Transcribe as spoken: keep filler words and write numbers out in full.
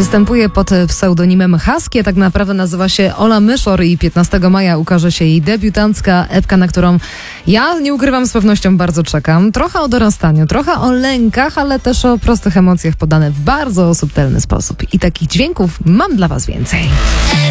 Występuje pod pseudonimem Husky, tak naprawdę nazywa się Ola Myszor i piętnastego maja ukaże się jej debiutancka epka, na którą ja, nie ukrywam, z pewnością bardzo czekam. Trochę o dorastaniu, trochę o lękach, ale też o prostych emocjach podane w bardzo subtelny sposób. I takich dźwięków mam dla was więcej.